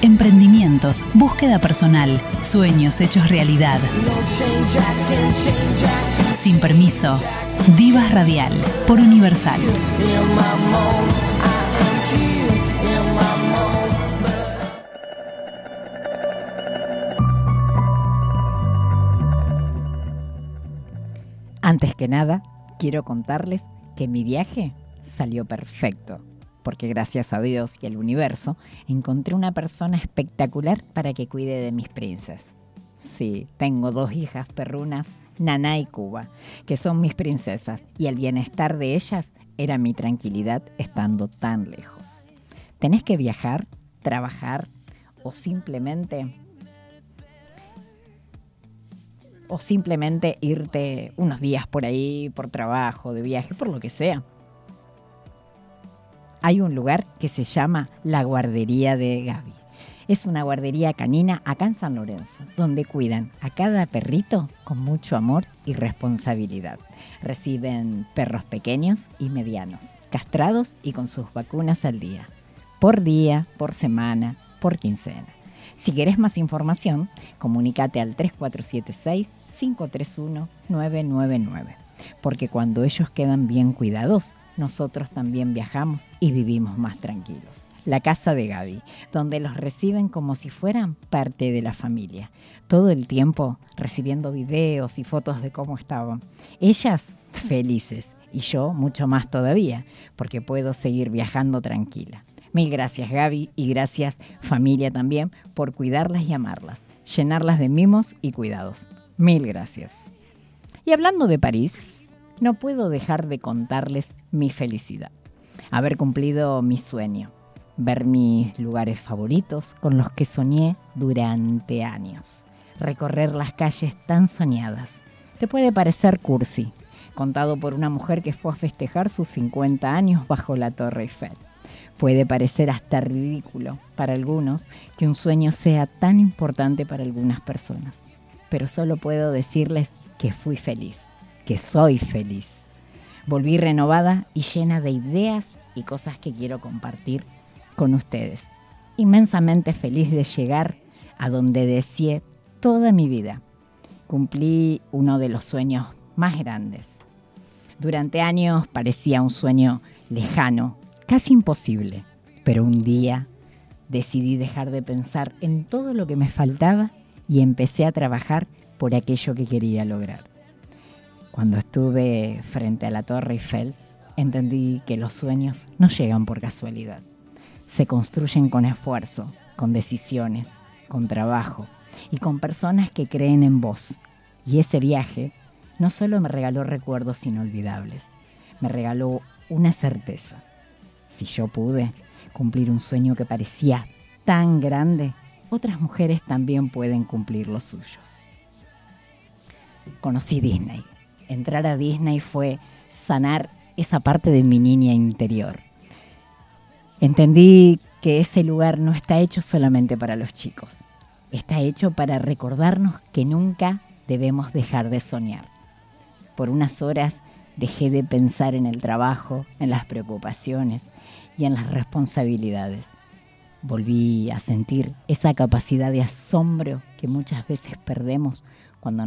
emprendimientos, búsqueda personal, sueños hechos realidad. Sin permiso, Divas Radial, por Universal. Antes que nada, quiero contarles que mi viaje salió perfecto, porque gracias a Dios y al universo encontré una persona espectacular para que cuide de mis princesas. Sí, tengo 2 hijas perrunas, Naná y Cuba, que son mis princesas, y el bienestar de ellas era mi tranquilidad estando tan lejos. ¿Tenés que viajar, trabajar o simplemente irte unos días por ahí, por trabajo, de viaje, por lo que sea? Hay un lugar que se llama la Guardería de Gaby. Es una guardería canina acá en San Lorenzo, donde cuidan a cada perrito con mucho amor y responsabilidad. Reciben perros pequeños y medianos, castrados y con sus vacunas al día, por semana, por quincena. Si querés más información, comunícate al 3476-531-999, porque cuando ellos quedan bien cuidados, nosotros también viajamos y vivimos más tranquilos. La casa de Gaby, donde los reciben como si fueran parte de la familia, todo el tiempo recibiendo videos y fotos de cómo estaban. Ellas felices y yo mucho más todavía, porque puedo seguir viajando tranquila. Mil gracias, Gaby, y gracias, familia, también, por cuidarlas y amarlas, llenarlas de mimos y cuidados. Mil gracias. Y hablando de París, no puedo dejar de contarles mi felicidad. Haber cumplido mi sueño, ver mis lugares favoritos con los que soñé durante años, recorrer las calles tan soñadas. Te puede parecer cursi, contado por una mujer que fue a festejar sus 50 años bajo la Torre Eiffel. Puede parecer hasta ridículo para algunos que un sueño sea tan importante para algunas personas, pero solo puedo decirles que fui feliz, que soy feliz. Volví renovada y llena de ideas y cosas que quiero compartir con ustedes. Inmensamente feliz de llegar a donde deseé toda mi vida. Cumplí uno de los sueños más grandes. Durante años parecía un sueño lejano, casi imposible, pero un día decidí dejar de pensar en todo lo que me faltaba y empecé a trabajar por aquello que quería lograr. Cuando estuve frente a la Torre Eiffel, entendí que los sueños no llegan por casualidad. Se construyen con esfuerzo, con decisiones, con trabajo y con personas que creen en vos. Y ese viaje no solo me regaló recuerdos inolvidables, me regaló una certeza. Si yo pude cumplir un sueño que parecía tan grande, otras mujeres también pueden cumplir los suyos. Conocí Disney. Entrar a Disney fue sanar esa parte de mi niña interior. Entendí que ese lugar no está hecho solamente para los chicos. Está hecho para recordarnos que nunca debemos dejar de soñar. Por unas horas dejé de pensar en el trabajo, en las preocupaciones y en las responsabilidades. Volví a sentir esa capacidad de asombro que muchas veces perdemos